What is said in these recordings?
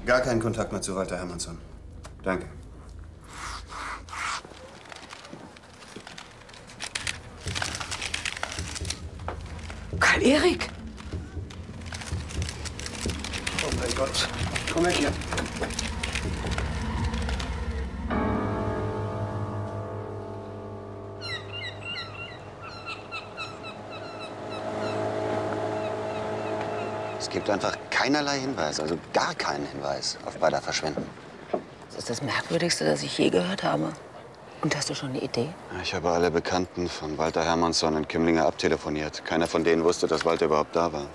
Gar keinen Kontakt mehr zu Walter Hermannsson. Danke. Karl-Erik! Oh mein Gott. Komm her hier. Es gibt einfach keinerlei Hinweis, also gar keinen Hinweis auf beider Verschwinden. Das ist das Merkwürdigste, das ich je gehört habe. Und hast du schon eine Idee? Ich habe alle Bekannten von Walter Hermannsson in Kimlinge abtelefoniert. Keiner von denen wusste, dass Walter überhaupt da war.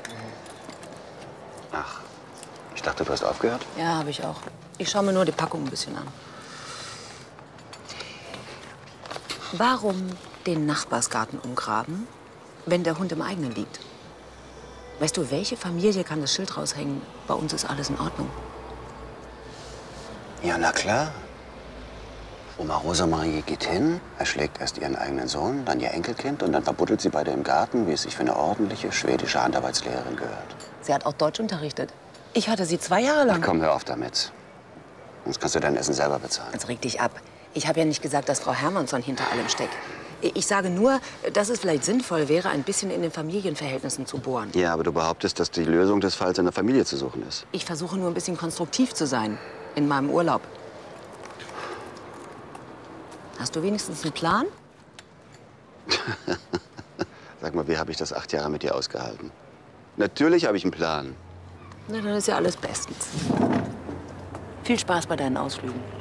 Ach, ich dachte, du hast aufgehört? Ja, habe ich auch. Ich schaue mir nur die Packung ein bisschen an. Warum den Nachbarsgarten umgraben, wenn der Hund im eigenen liegt? Weißt du, welche Familie kann das Schild raushängen? Bei uns ist alles in Ordnung. Ja, na klar. Oma Rosemarie geht hin, erschlägt erst ihren eigenen Sohn, dann ihr Enkelkind und dann verbuddelt sie beide im Garten, wie es sich für eine ordentliche schwedische Handarbeitslehrerin gehört. Sie hat auch Deutsch unterrichtet. Ich hatte sie 2 Jahre lang. Ach komm, hör auf damit. Sonst kannst du dein Essen selber bezahlen. Jetzt reg dich ab. Ich habe ja nicht gesagt, dass Frau Hermannsson hinter allem steckt. Ich sage nur, dass es vielleicht sinnvoll wäre, ein bisschen in den Familienverhältnissen zu bohren. Ja, aber du behauptest, dass die Lösung des Falls in der Familie zu suchen ist. Ich versuche nur ein bisschen konstruktiv zu sein in meinem Urlaub. Hast du wenigstens einen Plan? Sag mal, wie habe ich das 8 Jahre mit dir ausgehalten? Natürlich habe ich einen Plan. Na, dann ist ja alles bestens. Viel Spaß bei deinen Ausflügen.